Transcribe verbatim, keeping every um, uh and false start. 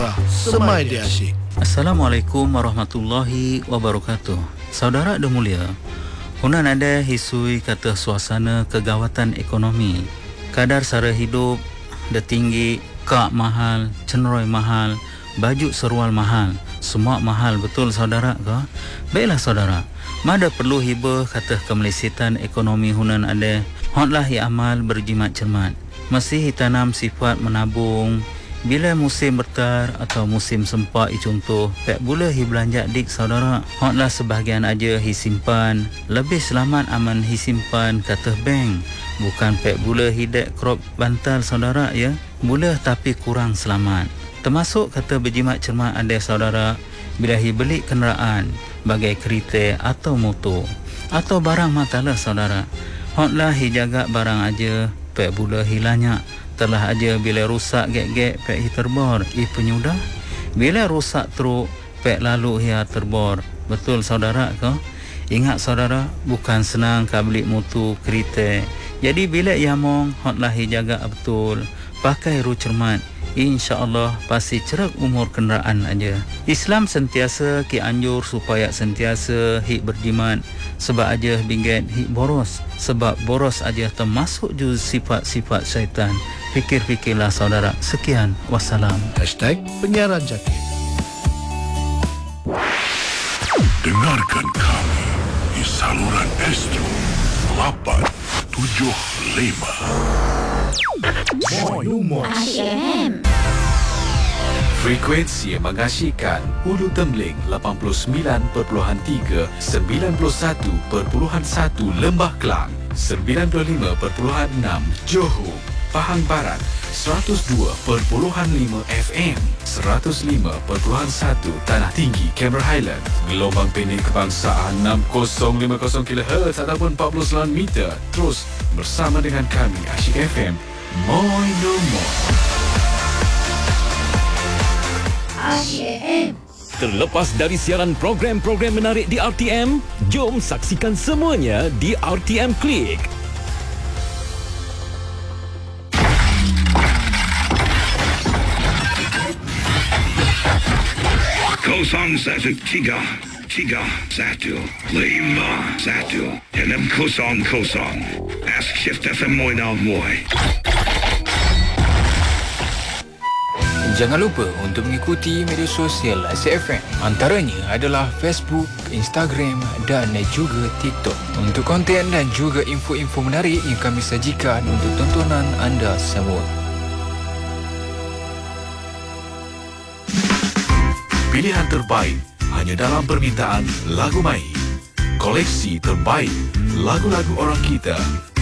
Melaka, semai di asyik. Assalamualaikum warahmatullahi wabarakatuh. Saudara dan mulia, hunan ada hisui kata suasana kegawatan ekonomi. Kadar sara hidup dah tinggi, kak mahal, cenderoi mahal, baju serual mahal. Semua mahal, betul saudara ke? Baiklah saudara, mada perlu hibah kata kemelisitan ekonomi hunan ada. Hotlah ia amal berjimat cermat. Masih tanam sifat menabung. Bila musim bertar atau musim sempak i contoh, pek bula hi belanja dik saudara. Hotlah sebahagian aja hi simpan. Lebih selamat aman hi simpan kata bank. Bukan pek bula hi dek crop bantal saudara ya. Bula tapi kurang selamat. Termasuk kata berjimat cermat ada saudara, bila hi beli kenderaan bagai kereta atau motor atau barang matalah saudara. Hotlah hi jaga barang aja, pek bula hi lanyak. Telah aja bila rusak gek-gek pek hi terbor i penyudah. Bila rusak teruk pek lalu hi terbor. Betul saudara ke? Ingat saudara, bukan senang ka beli motor kereta. Jadi bila iamong hotlah hi jaga betul. Pakai ru cermat. InsyaAllah pasti cerak umur kenderaan aja. Islam sentiasa ki anjur supaya sentiasa hi berjimat. Sebab aja bingget hi boros. Sebab boros aja termasuk juz sifat-sifat syaitan. Fikir-fikirlah saudara. Sekian, wassalam. Hashtag penyiaran jaki. Dengarkan kami di saluran Astro lapan tujuh lima. Moi Umur Asyik F M. Frekuensi yang mengasyikkan Hulu Tembeling lapan puluh sembilan perpuluhan tiga, sembilan puluh satu perpuluhan satu Lembah Kelang, sembilan puluh lima perpuluhan enam Johor, Pahang Barat, seratus dua perpuluhan lima F M, seratus lima perpuluhan satu Tanah Tinggi, Cameron Highland, gelombang pendek kebangsaan enam kosong lima kosong kilohertz ataupun empat puluh sembilan meter. Terus bersama dengan kami Asyik F M. Moi no more. Asyik F M. Terlepas dari siaran program-program menarik di R T M, jom saksikan semuanya di R T M Click. Kosong satu tiga, tiga satu lima satu. Enam kosong kosong. Ask Shift F M Moi now Moi. Jangan lupa untuk mengikuti media sosial Asyik F M. Antaranya adalah Facebook, Instagram dan juga TikTok. Untuk konten dan juga info-info menarik yang kami sajikan untuk tontonan anda semua. Pilihan terbaik hanya dalam permintaan Lagu Mai. Koleksi terbaik lagu-lagu orang kita